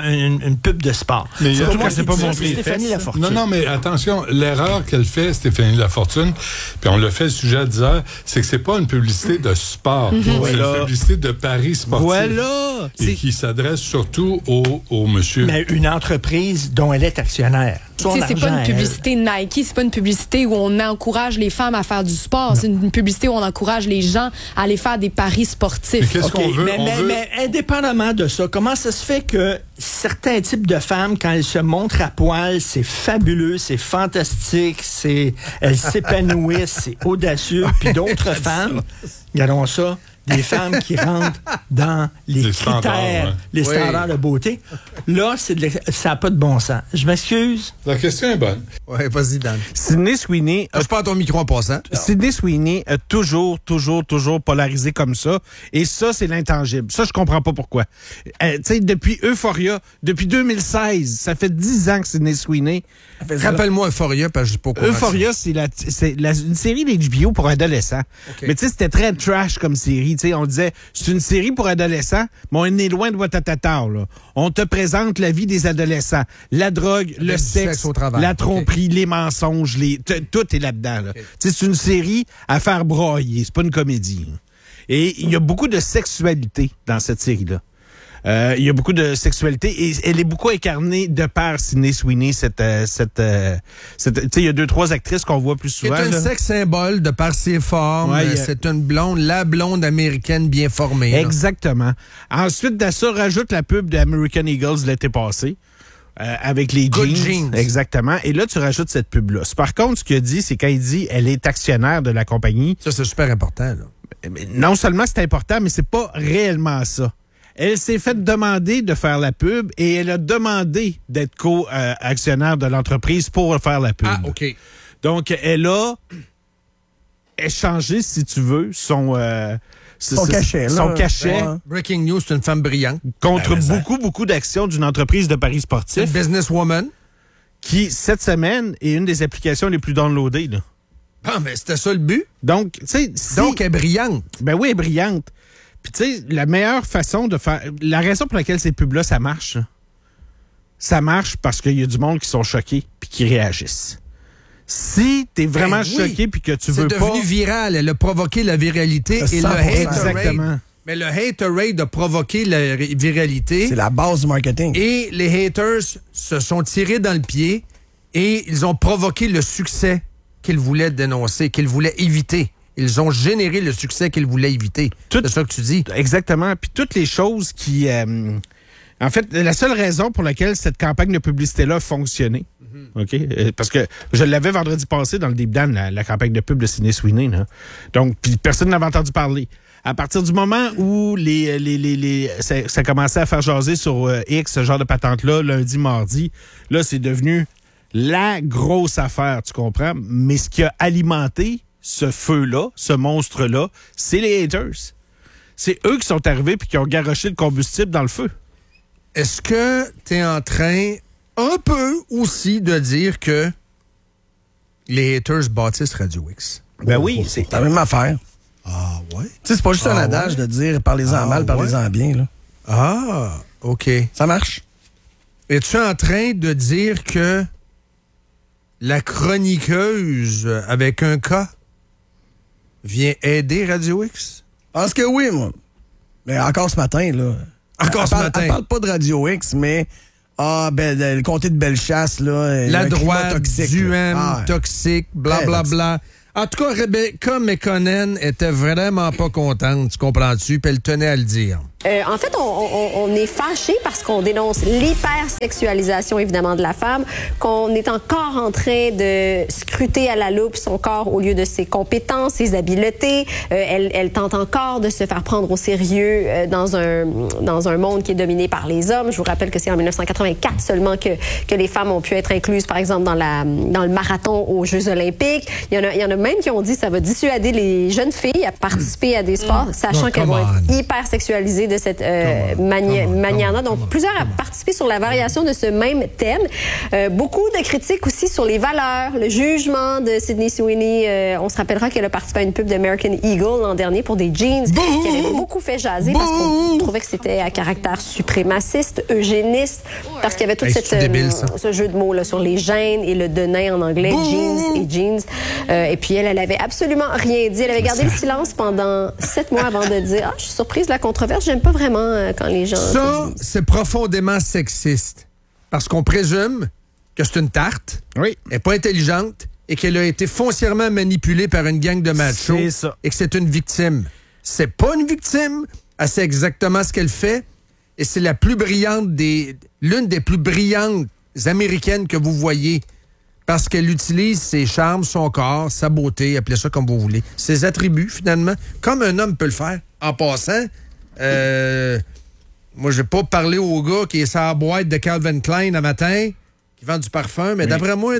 pub de sport.
Mais
en tout cas, c'est pas montrer les
Stéphanie
fesses.
Lafortune.
Non, mais attention, l'erreur qu'elle fait, Stéphanie Lafortune, puis on le fait le sujet d'hier, c'est que c'est pas une publicité de sport. C'est une publicité de paris sportifs.
Voilà!
Et qui s'adresse surtout au monsieur.
Mais une entreprise dont elle est actionnaire.
C'est pas une publicité Nike, c'est pas une publicité où on encourage les femmes à faire du sport. C'est une publicité où on encourage les gens à aller faire des paris sportifs.
Mais qu'est-ce qu'on veut?
Mais indépendamment de ça, comment ça se fait que certains types de femmes, quand elles se montrent à poil, c'est fabuleux, c'est fantastique, elles s'épanouissent, c'est audacieux, puis d'autres femmes, regardons ça, des femmes qui rentrent dans les critères, les standards de beauté. Là, ça n'a pas de bon sens. Je m'excuse.
La question est bonne.
Oui, vas-y, Dan.
Sydney Sweeney...
Je parle ton micro en passant.
Sydney Sweeney a toujours polarisé comme ça. Et ça, c'est l'intangible. Ça, je comprends pas pourquoi. Tu sais, depuis Euphoria, depuis 2016, ça fait 10 ans que Sydney Sweeney...
Rappelle-moi Euphoria, parce que je sais pas quoi.
Euphoria, c'est une série d'HBO pour adolescents. Okay. Mais tu sais, c'était très trash comme série. Tu sais, on disait, c'est une série pour adolescents, mais on est loin de Watatata, là. On te présente la vie des adolescents. La drogue, le sexe au travail, la tromperie, les mensonges, tout est là-dedans. Là. Tu sais, c'est une série à faire brailler. C'est pas une comédie. Là. Et il y a beaucoup de sexualité dans cette série-là. Il y a beaucoup de sexualité et elle est beaucoup incarnée de par Sydney Sweeney, tu sais, il y a 2-3 actrices qu'on voit plus souvent.
C'est un sex symbole de par ses formes. Ouais, c'est une blonde, la blonde américaine bien formée.
Exactement. Ensuite de ça, rajoute la pub de American Eagles l'été passé. Avec les jeans. Exactement. Et là, tu rajoutes cette pub-là. Par contre, ce qu'il a dit, c'est quand il dit elle est actionnaire de la compagnie.
Ça, c'est super important, là.
Mais non seulement c'est important, mais c'est pas réellement ça. Elle s'est fait demander de faire la pub et elle a demandé d'être co-actionnaire de l'entreprise pour faire la pub.
Ah, OK.
Donc, elle a échangé, si tu veux, son cachet. Son cachet.
Ouais. Breaking news, c'est une femme brillante.
Contre beaucoup d'actions d'une entreprise de paris sportifs.
Une businesswoman.
Qui, cette semaine, est une des applications les plus downloadées. Là.
Ah, mais c'était ça le but.
Donc, tu sais...
Donc, elle est brillante.
Ben oui, elle est brillante. Puis, tu sais, la meilleure façon de faire... La raison pour laquelle ces pubs-là, ça marche, ça marche parce qu'il y a du monde qui sont choqués puis qui réagissent. Si t'es vraiment choqué puis que tu veux pas...
C'est devenu viral. Elle a provoqué la viralité et le haterade. Mais le haterade a provoqué la viralité.
C'est la base du marketing.
Et les haters se sont tirés dans le pied et ils ont provoqué le succès qu'ils voulaient dénoncer, qu'ils voulaient éviter. Ils ont généré le succès qu'ils voulaient éviter. C'est ça que tu dis.
Exactement. Puis toutes les choses qui... en fait, la seule raison pour laquelle cette campagne de publicité-là a fonctionné, OK? Parce que je l'avais vendredi passé dans le Deep Dan, la campagne de pub de Sydney Sweeney. Là. Donc, puis personne n'avait entendu parler. À partir du moment où ça commençait à faire jaser sur X, ce genre de patente-là, lundi, mardi, là, c'est devenu la grosse affaire, tu comprends? Mais ce qui a alimenté ce feu-là, ce monstre-là, c'est les haters. C'est eux qui sont arrivés puis qui ont garoché le combustible dans le feu.
Est-ce que tu es en train, un peu aussi, de dire que les haters bâtissent Radio X?
Ben oui, c'est la même affaire.
Ah ouais?
Tu sais, c'est pas juste un adage de dire parlez-en mal, parlez-en bien. Là.
Ah, OK.
Ça marche.
Es-tu en train de dire que la chroniqueuse avec un K vient aider Radio X?
Je pense que oui, moi. Mais encore ce matin, là.
Encore ce matin.
Elle parle pas de Radio X, mais... le comté de Bellechasse, là.
La droite,
toxique,
toxique, blablabla. En tout cas, Rebecca McConnell était vraiment pas contente, tu comprends-tu? Puis elle tenait à le dire.
En fait, on est fâché parce qu'on dénonce l'hypersexualisation, évidemment, de la femme, qu'on est encore en train de scruter à la loupe son corps au lieu de ses compétences, ses habiletés. Elle tente encore de se faire prendre au sérieux dans un monde qui est dominé par les hommes. Je vous rappelle que c'est en 1984 seulement que les femmes ont pu être incluses, par exemple, dans le marathon aux Jeux olympiques. Il y en a même qui ont dit que ça va dissuader les jeunes filles à participer à des sports, sachant qu'elles vont être hypersexualisées de cette manière-là. Donc, plusieurs ont participé sur la variation de ce même thème. Beaucoup de critiques aussi sur les valeurs, le jugement de Sydney Sweeney. On se rappellera qu'elle a participé à une pub d'American Eagle l'an dernier pour des jeans qui avait beaucoup fait jaser parce qu'on trouvait que c'était à caractère suprémaciste, eugéniste, parce qu'il y avait tout ce jeu de mots là, sur les gènes et le denain en anglais, jeans et jeans. Et puis elle avait absolument rien dit. Elle avait gardé le silence pendant 7 mois avant de dire « Ah, je suis surprise de la controverse. J'aime pas vraiment quand les gens... »
Ça, c'est profondément sexiste. Parce qu'on présume que c'est une tarte, elle n'est pas intelligente et qu'elle a été foncièrement manipulée par une gang de machos et que c'est une victime. C'est pas une victime. Elle sait exactement ce qu'elle fait et c'est la plus brillante l'une des plus brillantes américaines que vous voyez. Parce qu'elle utilise ses charmes, son corps, sa beauté, appelez ça comme vous voulez. Ses attributs, finalement, comme un homme peut le faire. En passant, moi, j'ai pas parlé au gars qui est sur la boîte de Calvin Klein un matin, qui vend du parfum, mais d'après moi,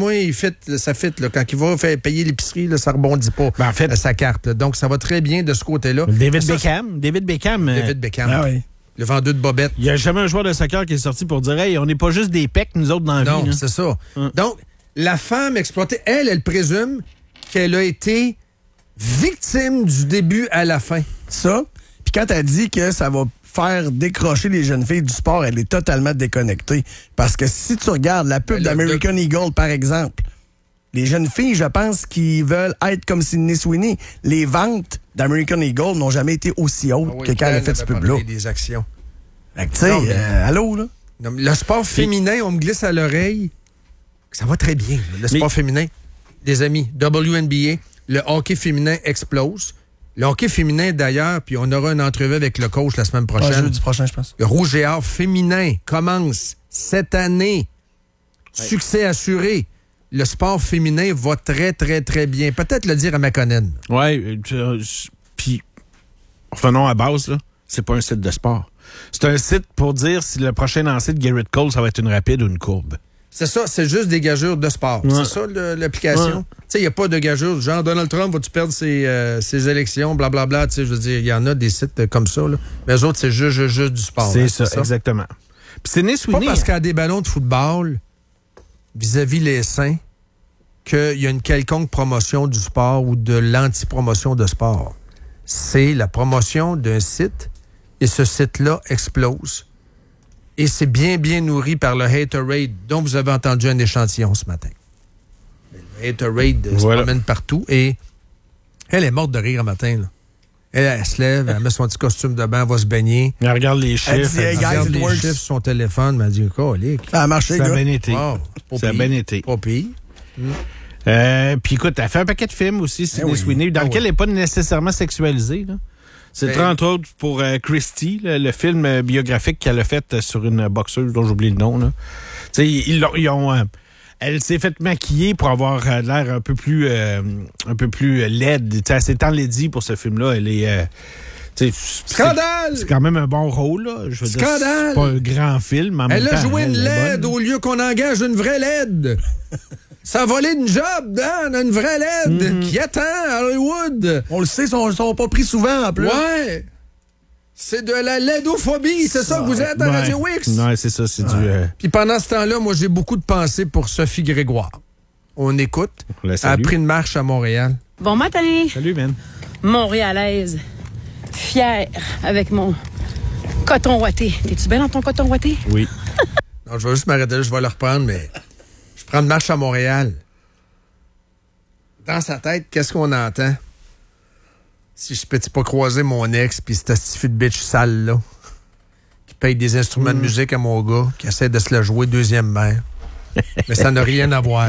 ça fit. Là, quand il va faire payer l'épicerie, là, ça rebondit pas
en fait,
sa carte. Là. Donc, ça va très bien de ce côté-là.
David Beckham.
David Beckham,
oui.
Le vendeur de bobettes.
Il n'y a jamais un joueur de soccer qui est sorti pour dire « Hey, on n'est pas juste des pecs, nous autres, dans la vie. »
Non, c'est ça. Donc, la femme exploitée, elle présume qu'elle a été victime du début à la fin.
Ça, puis quand elle dit que ça va faire décrocher les jeunes filles du sport, elle est totalement déconnectée. Parce que si tu regardes la pub d'American Eagle, par exemple, les jeunes filles, je pense, qui veulent être comme Sydney Sweeney, les ventes d'American Eagle n'ont jamais été aussi hautes que quand elle a fait ce pub-là.
Des actions.
Tu sais, allô, là?
Non, le sport féminin, on me glisse à l'oreille. Ça va très bien, le sport féminin. Les amis, WNBA, le hockey féminin explose. Le hockey féminin, d'ailleurs, puis on aura une entrevue avec le coach la semaine prochaine.
Jeudi prochain, je pense.
Le Rouge et Or féminin commence cette année. Succès assuré. Le sport féminin va très, très, très bien. Peut-être le dire à McConnell.
Oui, puis revenons à base, là. C'est pas un site de sport. C'est un site pour dire si le prochain lancé de Garrett Cole, ça va être une rapide ou une courbe.
C'est ça, c'est juste des gageures de sport. Ouais. C'est ça l'application. Tu sais, il n'y a pas de gageures. Genre, Donald Trump, vas-tu perdre ses élections, blablabla. Tu sais, je veux dire, il y en a des sites comme ça, là. Mais eux autres, c'est juste du sport.
C'est ça, exactement. Puis c'est né
pas parce qu'il y a des ballons de football vis-à-vis les saints qu'il y a une quelconque promotion du sport ou de l'anti-promotion de sport. C'est la promotion d'un site et ce site-là explose. Et c'est bien, bien nourri par le Haterade, dont vous avez entendu un échantillon ce matin. Le Haterade se promène partout et elle est morte de rire un matin. Là. Elle se lève, elle met son petit costume de bain, elle va se baigner.
Elle regarde les chiffres.
Elle regarde les chiffres sur son téléphone, elle dit «
Ça a marché,
ça a bien été.
Wow,
ça a bien été.
Pas pire.
Puis écoute, elle fait un paquet de films aussi, Sydney Sweeney, dans lequel elle n'est pas nécessairement sexualisée. Là. C'est entre autres pour Christy, le film biographique qu'elle a fait sur une boxeuse dont j'oublie le nom. Là. Ils ont elle s'est faite maquiller pour avoir l'air un peu plus laide. Elle s'est enlaidie pour ce film-là. Elle est...
Scandale!
C'est quand même un bon rôle. Là. Je veux
Scandale!
dire, c'est pas un grand film. En
elle
même
a
temps,
joué une laide au lieu qu'on engage une vraie laide. Ça a volé une job, Dan, une vraie laide qui attend à Hollywood.
On le sait, ils sont pas pris souvent en plus.
Ouais. C'est de la laidophobie, c'est ça que vous êtes à Radio X?
Non, c'est ça, c'est du...
Puis pendant ce temps-là, moi, j'ai beaucoup de pensées pour Sophie Grégoire. On écoute. Elle a pris une marche à Montréal.
Bon matin.
Salut, man.
Montréalaise. Fière avec mon coton ouaté. T'es-tu bien dans ton coton ouaté?
Oui.
Non, je vais juste m'arrêter là, je vais le reprendre, mais... Je prends une marche à Montréal. Dans sa tête, qu'est-ce qu'on entend? Si je peux pas croiser mon ex puis cette astifi de bitch sale, là, qui paye des instruments de musique à mon gars, qui essaie de se la jouer deuxième mère. Mais ça n'a rien à voir.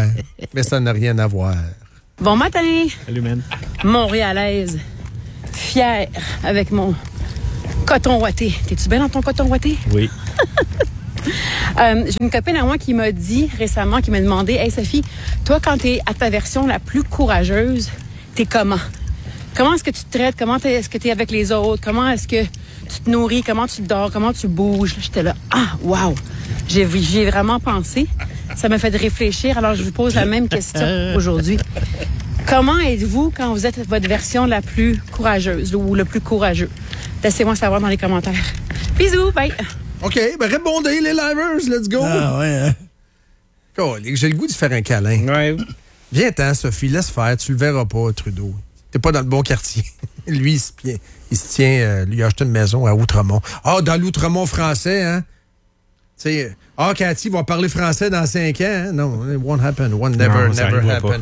Bon matin.
Salut, man.
Montréalaise. Fière avec mon coton ouaté. T'es-tu bien dans ton coton ouaté?
Oui.
J'ai une copine à moi qui m'a dit récemment, qui m'a demandé, « Hey Sophie, toi, quand t'es à ta version la plus courageuse, t'es comment? Comment est-ce que tu te traites? Comment est-ce que t'es avec les autres? Comment est-ce que tu te nourris? Comment tu dors? Comment tu bouges? » J'étais là, « Ah, wow! » J'y ai vraiment pensé. Ça m'a fait réfléchir. Alors, je vous pose la même question aujourd'hui. Comment êtes-vous quand vous êtes votre version la plus courageuse ou le plus courageux? Laissez-moi savoir dans les commentaires. Bisous, bye!
OK, ben répondez, les livers, let's go!
Ah ouais, hein?
J'ai le goût de faire un câlin.
Ouais.
Viens-t'en, Sophie, laisse faire, tu le verras pas, Trudeau. T'es pas dans le bon quartier. Lui, il se tient, lui, il a acheté une maison à Outremont. Ah, dans l'Outremont français, hein? Tu sais, Cathy va parler français dans 5 ans, hein? Non, it won't happen. Never happen.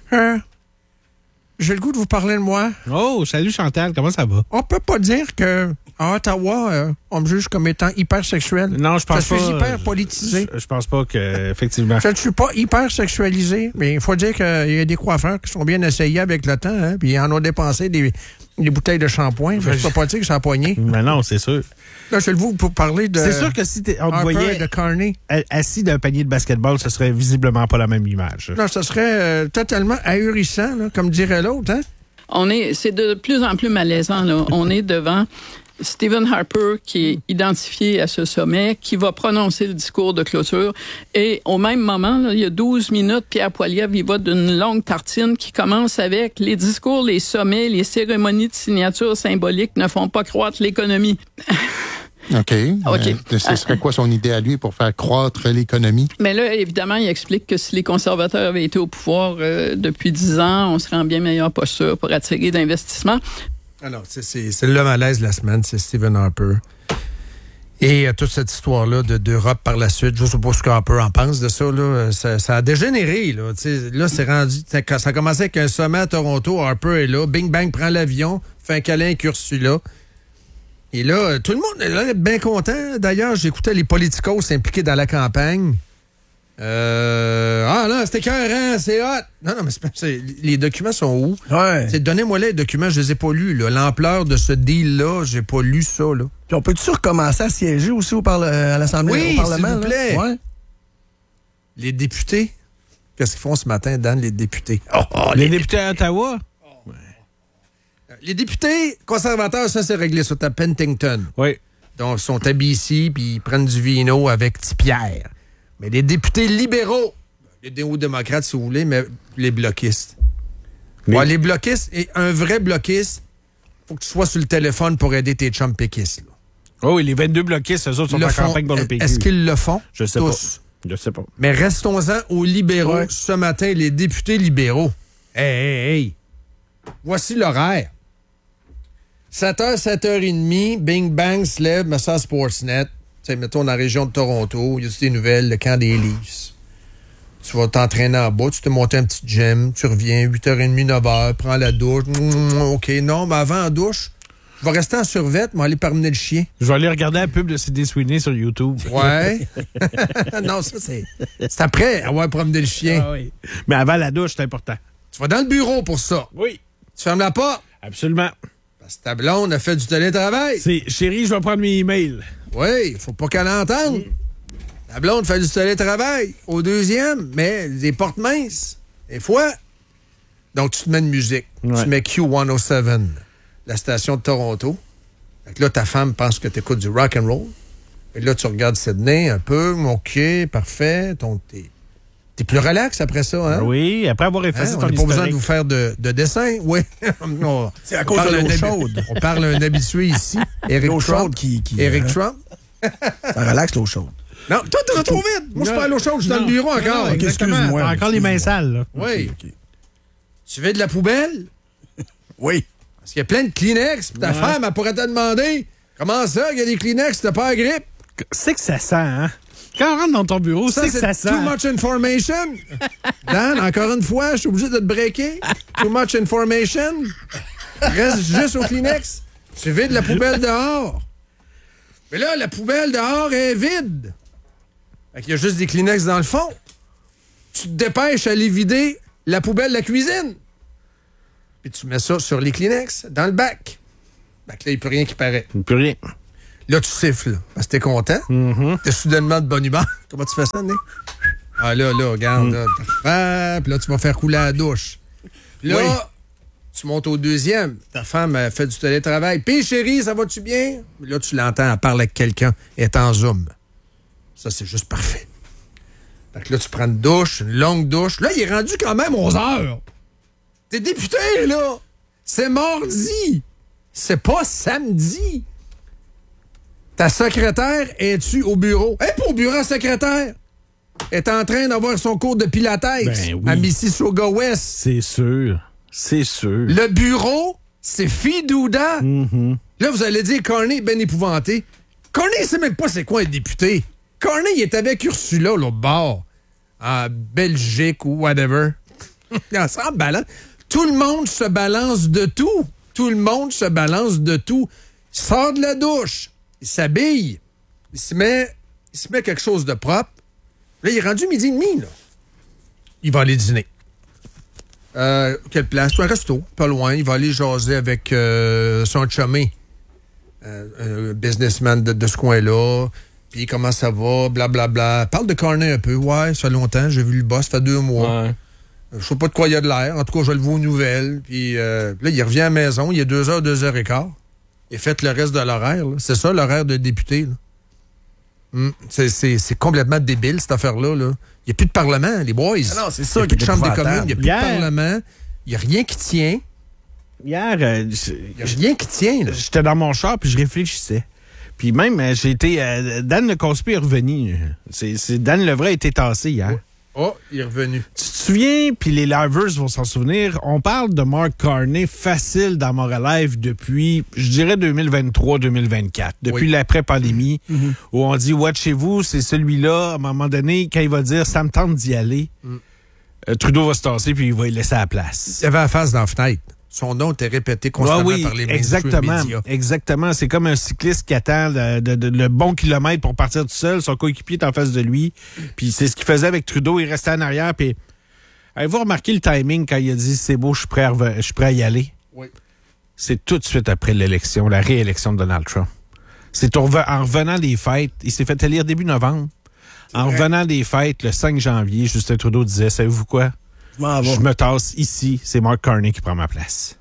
J'ai le goût de vous parler de moi.
Oh, salut Chantal, comment ça va?
On peut pas dire que à Ottawa, on me juge comme étant hypersexuel.
Non, je pense pas.
Je suis hyper politisé.
Je pense pas que, effectivement.
Je ne suis pas hyper sexualisé, mais il faut dire qu'il y a des coiffeurs qui sont bien essayés avec le temps, hein, puis ils en ont dépensé des bouteilles de shampoing. Je peux pas dire que c'est empoigné.
Mais non, c'est sûr.
Là, je le vous pour parler de.
C'est sûr que si on te voyait
de Carney
assis d'un panier de basketball, ce serait visiblement pas la même image.
Non, ce serait totalement ahurissant, là, comme dirait l'autre, hein?
C'est de plus en plus malaisant, là. On est devant Stephen Harper, qui est identifié à ce sommet, qui va prononcer le discours de clôture. Et au même moment, là, il y a 12 minutes, Pierre Poilievre, il va d'une longue tartine qui commence avec les discours, les sommets, les cérémonies de signature symboliques ne font pas croître l'économie.
OK. Ce serait quoi son idée à lui pour faire croître l'économie?
Mais là, évidemment, il explique que si les conservateurs avaient été au pouvoir depuis 10 ans, on serait en bien meilleure posture pour attirer d'investissements.
Alors, c'est le malaise de la semaine, c'est Stephen Harper. Et toute cette histoire-là d'Europe par la suite, je ne sais pas ce qu'Harper en pense de ça, là. Ça a dégénéré, là. Là, c'est rendu. Ça a commencé avec un sommet à Toronto, Harper est là, bing bang, prend l'avion, fait un câlin avec Ursula. Et là, tout le monde est bien content. D'ailleurs, j'écoutais les politicos impliqués dans la campagne. Là, c'était écœurant, c'est hot. Non, mais les documents sont où?
Ouais.
Donnez-moi les documents, je les ai pas lus. Là. L'ampleur de ce deal-là, j'ai pas lu ça. Là.
Puis on peut-tu recommencer à siéger aussi à l'Assemblée, au Parlement?
S'il vous plaît.
Ouais.
Les députés, qu'est-ce qu'ils font ce matin, Dan, les députés?
Les députés à Ottawa?
Les députés conservateurs, ça, c'est réglé sur ta Pentington.
Oui.
Donc, ils sont habillés ici, puis ils prennent du vino avec petit Pierre. Mais les députés libéraux, les néo-démocrates, si vous voulez, mais les bloquistes. Ouais, les bloquistes, et un vrai bloquiste, faut que tu sois sur le téléphone pour aider tes chums péquistes. Là.
Oh, et les 22 bloquistes, eux autres sont en campagne pour le PQ.
Est-ce qu'ils le font?
Je sais
tous.
Pas. Je sais pas.
Mais restons-en aux libéraux. Ouais. Ce matin, les députés libéraux. Hey! Voici l'horaire. 7h, 7h30, Bing Bang se lève, me sort Sportsnet. T'sais, mettons, dans la région de Toronto, il y a des nouvelles, le camp des Leafs. Tu vas t'entraîner en bas, tu te montes un petit gym, tu reviens, 8h30, 9h, prends la douche. OK, non, mais avant la douche, je vais rester en survette, mais aller promener le chien.
Je vais aller regarder la pub de CD Sweeney sur YouTube.
Ouais. Non, ça, c'est après avoir promené le chien.
Ah oui. Mais avant la douche, c'est important.
Tu vas dans le bureau pour ça.
Oui.
Tu fermes la porte.
Absolument.
Parce que ta blonde a fait du télétravail.
C'est chérie, je vais prendre mes emails.
Oui, faut pas qu'elle entende. La blonde fait du télétravail. Au deuxième, mais des portes minces. Des fois. Donc, tu te mets une musique. Ouais. Tu mets Q107, la station de Toronto. Fait que là, ta femme pense que tu écoutes du rock and roll. Et là, tu regardes Sydney un peu. OK, parfait. T'es plus relax après ça, hein?
Oui, après avoir effacé ton
historique. On n'a pas besoin de vous faire de dessin, oui.
C'est à cause de l'eau chaude.
On parle un habitué ici. Eric Trump. Eric Trump.
Ça relaxe l'eau chaude.
Non, toi, tu vas trop vite. Moi, je parle l'eau chaude, je suis dans le bureau encore.
Non, excuse-moi. Encore les mains sales, là.
Oui. Okay. Tu veux de la poubelle?
Oui.
Parce qu'il y a plein de Kleenex. Ta femme, elle pourrait te demander comment ça, qu'il y a des Kleenex, t'as pas la grippe?
C'est que ça sent, hein? Quand on rentre dans ton bureau,
Ça,
c'est que ça
c'est
sent.
too much information. Dan, encore une fois, je suis obligé de te breaker. Too much information. Reste juste au Kleenex. Tu vides la poubelle dehors. Mais là, la poubelle dehors est vide. Fait qu'il y a juste des Kleenex dans le fond. Tu te dépêches à aller vider la poubelle de la cuisine. Puis tu mets ça sur les Kleenex, dans le bac. Fait que là, il n'y a plus rien qui paraît.
Plus rien.
Là, tu siffles, parce que t'es content. T'es soudainement de bonne humeur. Comment tu fais ça, Nick? Ah, là, regarde. Là, puis là, tu vas faire couler à la douche. Puis là, tu montes au deuxième. Ta femme a fait du télétravail. Puis, chérie, ça va-tu bien? Là, tu l'entends, elle parle avec quelqu'un. Elle est en Zoom. Ça, c'est juste parfait. Fait que là, tu prends une douche, une longue douche. Là, il est rendu quand même 11 heures. T'es député, là. C'est mardi. C'est pas samedi. Ta secrétaire, es-tu au bureau? Elle n'est pas au bureau, la secrétaire. Elle est en train d'avoir son cours de pilates à Mississauga-Ouest.
C'est sûr. C'est sûr.
Le bureau, c'est Fidouda. Là, vous allez dire, Carney est bien épouvanté. Carney, il sait même pas c'est quoi être député. Carney, il est avec Ursula, l'autre bord, en Belgique ou whatever. Ensemble, balance. Tout le monde se balance de tout. Tout le monde se balance de tout. Il sort de la douche. Il s'habille. Il se met quelque chose de propre. Là, il est rendu 12h30, là. Il va aller dîner. Quelle place? Un resto, pas loin. Il va aller jaser avec son chumé. Un businessman de ce coin-là. Puis comment ça va, blablabla. Parle de Carney un peu. Ouais, ça fait longtemps. J'ai vu le boss, ça fait 2 mois.
Ouais.
Je sais pas de quoi il y a de l'air. En tout cas, je le vois aux nouvelles. Puis là, il revient à la maison. Il est 2h, 2h15. Il fait le reste de l'horaire. Là. C'est ça, l'horaire de député. Là. C'est complètement débile, cette affaire-là. Là. Il n'y a plus de parlement, les boys.
Ah non, c'est
Il
ça
n'y a plus de chambre des communes. Il n'y a plus
Hier-
de parlement. Il n'y a rien qui tient.
Hier,
Il n'y a rien qui tient. Là.
j'étais dans mon char puis je réfléchissais. Puis même, j'ai été... Dan Le Conspire est revenu. Dan Levray a été tassé hier.
Oh, il est revenu.
Tu te souviens, puis les livers vont s'en souvenir, on parle de Mark Carney facile dans Moral Live depuis, je dirais, 2023-2024. Depuis l'après-pandémie, où on dit, watchez-vous, c'est celui-là, à un moment donné, quand il va dire, ça me tente d'y aller, Trudeau va se tasser, puis il va y laisser la place.
Il avait la face dans la fenêtre. Son nom était répété constamment par les médias.
Exactement. C'est comme un cycliste qui attend le bon kilomètre pour partir tout seul. Son coéquipier est en face de lui. Puis c'est ce qu'il faisait avec Trudeau. Il restait en arrière. Puis avez-vous remarqué le timing quand il a dit « C'est beau, je suis prêt à y aller ».
Oui.
C'est tout de suite après l'élection, la réélection de Donald Trump. C'est en revenant des fêtes. Il s'est fait élire début novembre. En revenant des fêtes, le 5 janvier, Justin Trudeau disait « Savez-vous quoi? Je me tasse ici, c'est Mark Carney qui prend ma place.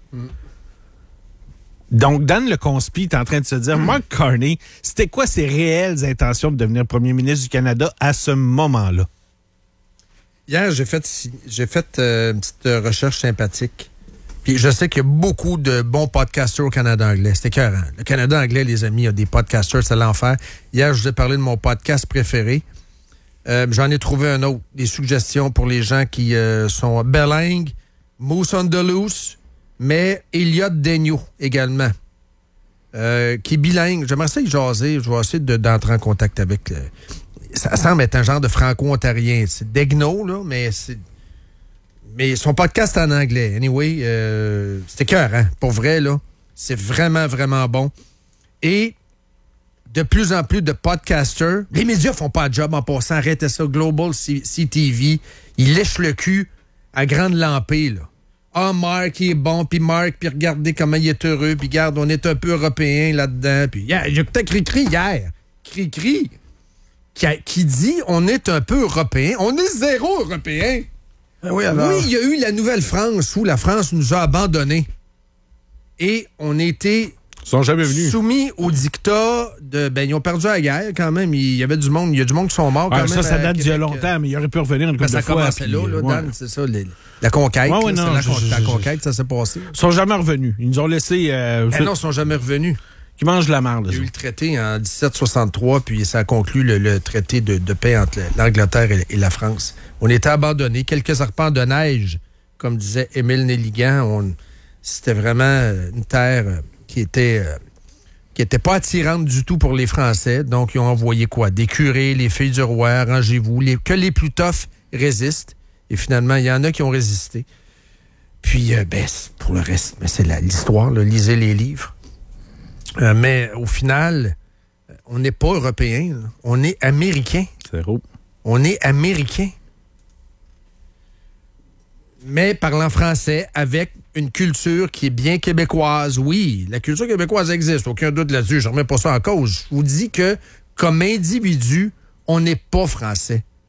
Donc, Dan Le Conspi est en train de se dire, Mark Carney, c'était quoi ses réelles intentions de devenir premier ministre du Canada à ce moment-là?
Hier, j'ai fait une petite recherche sympathique. Puis je sais qu'il y a beaucoup de bons podcasters au Canada anglais. C'est écœurant. Le Canada anglais, les amis, il y a des podcasters, c'est l'enfer. Hier, je vous ai parlé de mon podcast préféré. J'en ai trouvé un autre. Des suggestions pour les gens qui sont bilingues. Moose on the Loose, mais Elliot Daigneault également, qui est bilingue. J'aimerais ça y jaser. Je vais essayer d'entrer en contact avec... ça semble être un genre de franco-ontarien. C'est Daigneault, là, mais son podcast est en anglais. Anyway, c'est écœurant. Pour vrai, là, c'est vraiment, vraiment bon. Et de plus en plus de podcasters. Les médias font pas de job en passant. Arrêtez ça. Global CTV. Ils lèchent le cul à grande lampée, là. Ah, Mark, il est bon, puis Mark, puis regardez comment il est heureux, puis regarde, on est un peu européen là-dedans. Puis j'ai peut-être Cricri hier. Cricri qui dit on est un peu européen. On est zéro européen.
Oui, alors.
Oui, il y a eu la Nouvelle-France où la France nous a abandonnés. Et on était...
Ils sont jamais venus.
Soumis au dictat de... ils ont perdu la guerre quand même. Il y a du monde qui sont morts quand même.
Ça date d'il y a longtemps, mais il aurait pu revenir une couple de fois.
Ça commençait là, Dan, c'est ça, la conquête.
Ouais, non,
la conquête, ça s'est passé.
Ils sont jamais revenus. Ils nous ont laissé...
non, ils sont jamais revenus.
Qui mangent de la merde.
Il y a eu le traité en 1763, puis ça a conclu le traité de paix entre l'Angleterre et la France. On était abandonnés. Quelques arpents de neige, comme disait Émile Nelligan. C'était vraiment une terre qui était qui n'était pas attirante du tout pour les Français. Donc, ils ont envoyé quoi? Des curés, les filles du roi, arrangez-vous, que les plus toughs résistent. Et finalement, il y en a qui ont résisté. Puis, pour le reste, c'est l'histoire, là, lisez les livres. Mais au final, on n'est pas européen, là. On est américain.
Zéro.
On est américain. Mais parlant français, avec une culture qui est bien québécoise. Oui, la culture québécoise existe, aucun doute là-dessus, je ne remets pas ça en cause. Je vous dis que, comme individu, on n'est pas français.